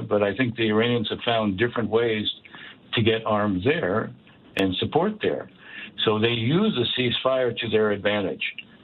but I think the Iranians have found different ways to get arms there and support there. So they use a ceasefire to their advantage,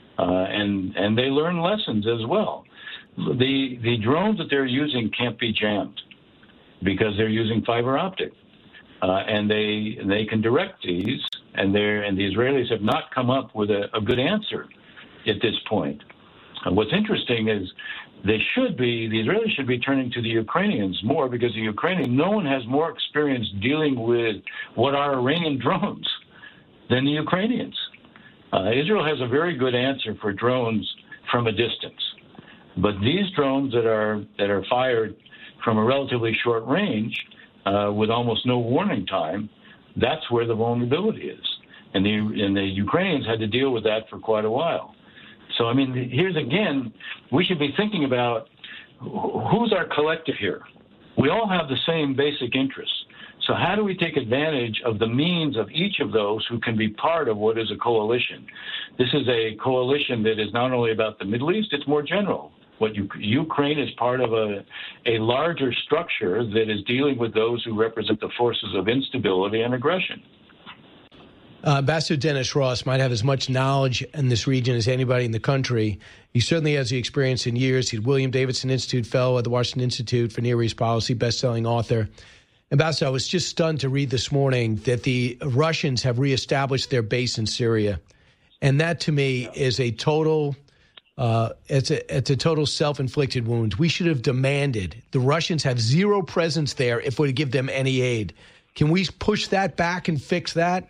and they learn lessons as well. The drones that they're using can't be jammed because they're using fiber optic, and they can direct these, and the Israelis have not come up with a good answer at this point. What's interesting is the Israelis should be turning to the Ukrainians more, because no one has more experience dealing with what are Iranian drones than the Ukrainians. Israel has a very good answer for drones from a distance, but these drones that are fired from a relatively short range with almost no warning time, that's where the vulnerability is, and the Ukrainians had to deal with that for quite a while. So, I mean, here's again, we should be thinking about who's our collective here. We all have the same basic interests. So how do we take advantage of the means of each of those who can be part of what is a coalition? This is a coalition that is not only about the Middle East, it's more general. Ukraine is part of a larger structure that is dealing with those who represent the forces of instability and aggression. Ambassador Dennis Ross might have as much knowledge in this region as anybody in the country. He certainly has the experience in years. He's William Davidson Institute Fellow at the Washington Institute for Near East Policy, best-selling author. Ambassador, I was just stunned to read this morning that the Russians have reestablished their base in Syria. And that, to me, is a total it's a total self-inflicted wound. We should have demanded. The Russians have zero presence there if we give them any aid. Can we push that back and fix that?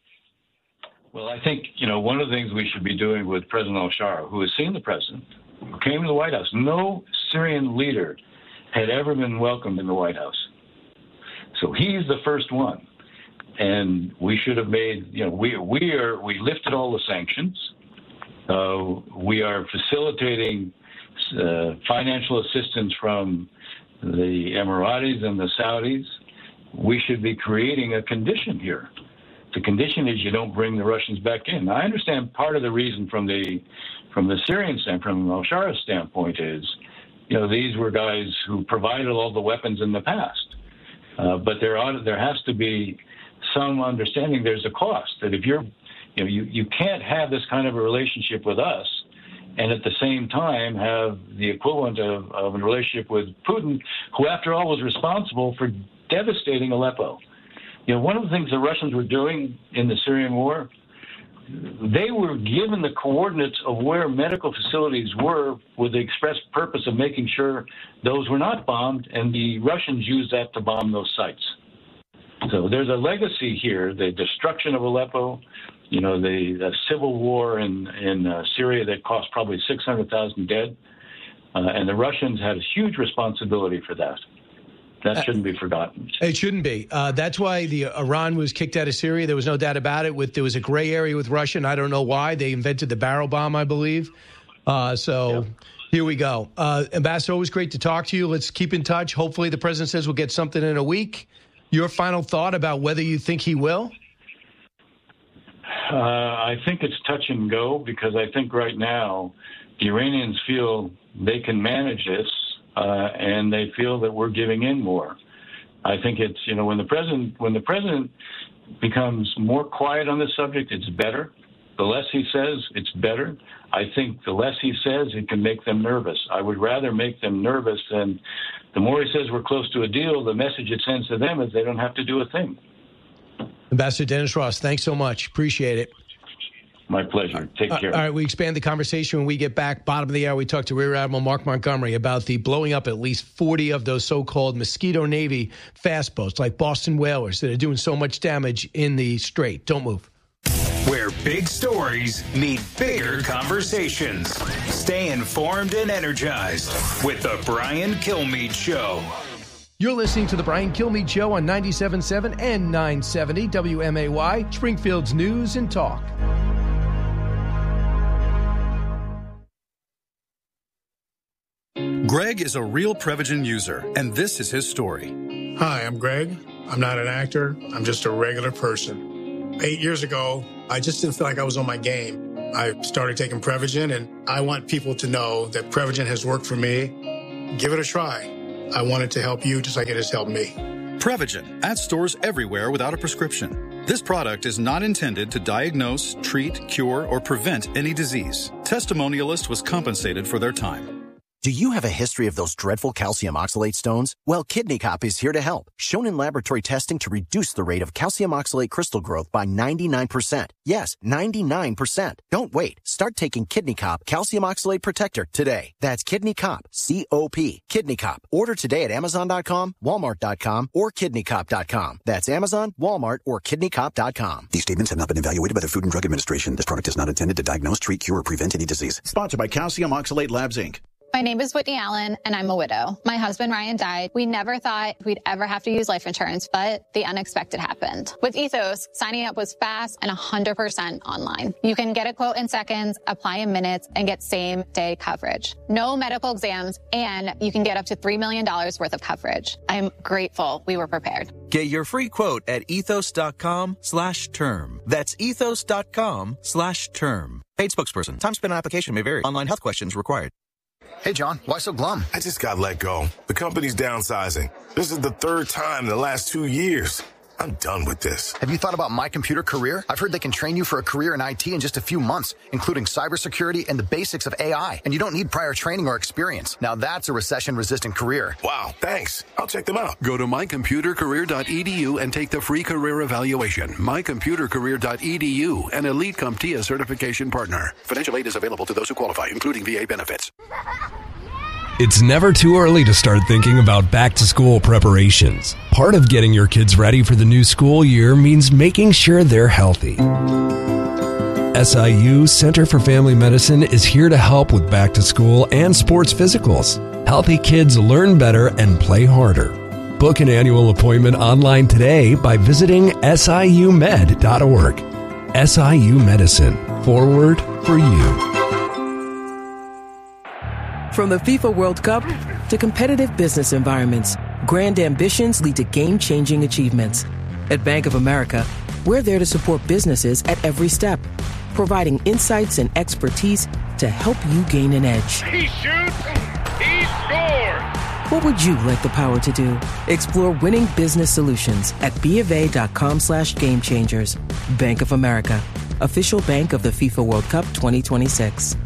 Well, I think, one of the things we should be doing with President al-Shara, who has seen the president, who came to the White House. No Syrian leader had ever been welcomed in the White House. So he's the first one. And we should have made, we lifted all the sanctions. We are facilitating financial assistance from the Emiratis and the Saudis. We should be creating a condition here. The condition is you don't bring the Russians back in. Now, I understand part of the reason from the Syrian standpoint, from al-Shara's standpoint, is, these were guys who provided all the weapons in the past. But there has to be some understanding. There's a cost that if you can't have this kind of a relationship with us and at the same time have the equivalent of a relationship with Putin, who, after all, was responsible for devastating Aleppo. One of the things the Russians were doing in the Syrian war, they were given the coordinates of where medical facilities were with the express purpose of making sure those were not bombed, and the Russians used that to bomb those sites. So there's a legacy here, the destruction of Aleppo, the civil war in Syria that cost probably 600,000 dead, and the Russians had a huge responsibility for that. That shouldn't be forgotten. It shouldn't be. That's why Iran was kicked out of Syria. There was no doubt about it. There was a gray area with Russia, and I don't know why. They invented the barrel bomb, I believe. Here we go. Ambassador, always great to talk to you. Let's keep in touch. Hopefully the president says we'll get something in a week. Your final thought about whether you think he will? I think it's touch and go, because I think right now the Iranians feel they can manage this. And they feel that we're giving in more. I think it's, when the president becomes more quiet on this subject, it's better. The less he says, it's better. I think the less he says, it can make them nervous. I would rather make them nervous than the more he says we're close to a deal, the message it sends to them is they don't have to do a thing. Ambassador Dennis Ross, thanks so much. Appreciate it. My pleasure. Take care. All right, we expand the conversation when we get back. Bottom of the hour, we talk to Rear Admiral Mark Montgomery about the blowing up at least 40 of those so-called Mosquito Navy fast boats like Boston whalers that are doing so much damage in the Strait. Don't move. Where big stories meet bigger conversations. Stay informed and energized with The Brian Kilmeade Show. You're listening to The Brian Kilmeade Show on 97.7 and 970 WMAY, Springfield's News and Talk. Greg is a real Prevagen user, and this is his story. Hi, I'm Greg. I'm not an actor. I'm just a regular person. 8 years ago, I just didn't feel like I was on my game. I started taking Prevagen, and I want people to know that Prevagen has worked for me. Give it a try. I wanted to help you just like it has helped me. Prevagen, at stores everywhere without a prescription. This product is not intended to diagnose, treat, cure, or prevent any disease. Testimonialist was compensated for their time. Do you have a history of those dreadful calcium oxalate stones? Well, Kidney Cop is here to help. Shown in laboratory testing to reduce the rate of calcium oxalate crystal growth by 99%. Yes, 99%. Don't wait. Start taking Kidney Cop Calcium Oxalate Protector today. That's Kidney Cop, C-O-P. Kidney Cop. Order today at Amazon.com, Walmart.com, or KidneyCop.com. That's Amazon, Walmart, or KidneyCop.com. These statements have not been evaluated by the Food and Drug Administration. This product is not intended to diagnose, treat, cure, or prevent any disease. Sponsored by Calcium Oxalate Labs, Inc. My name is Whitney Allen, and I'm a widow. My husband, Ryan, died. We never thought we'd ever have to use life insurance, but the unexpected happened. With Ethos, signing up was fast and 100% online. You can get a quote in seconds, apply in minutes, and get same-day coverage. No medical exams, and you can get up to $3 million worth of coverage. I'm grateful we were prepared. Get your free quote at ethos.com/term. That's ethos.com/term. Paid spokesperson. Time spent on application may vary. Online health questions required. Hey, John, why so glum? I just got let go. The company's downsizing. This is the third time in the last 2 years. I'm done with this. Have you thought about My Computer Career? I've heard they can train you for a career in IT in just a few months, including cybersecurity and the basics of AI. And you don't need prior training or experience. Now that's a recession-resistant career. Wow, thanks. I'll check them out. Go to mycomputercareer.edu and take the free career evaluation. Mycomputercareer.edu, an Elite CompTIA certification partner. Financial aid is available to those who qualify, including VA benefits. It's never too early to start thinking about back-to-school preparations. Part of getting your kids ready for the new school year means making sure they're healthy. SIU Center for Family Medicine is here to help with back-to-school and sports physicals. Healthy kids learn better and play harder. Book an annual appointment online today by visiting siumed.org. SIU Medicine. Forward for you. From the FIFA World Cup to competitive business environments, grand ambitions lead to game-changing achievements. At Bank of America, we're there to support businesses at every step, providing insights and expertise to help you gain an edge. He shoots, he scores! What would you like the power to do? Explore winning business solutions at BofA.com/gamechangers. Bank of America, official bank of the FIFA World Cup 2026.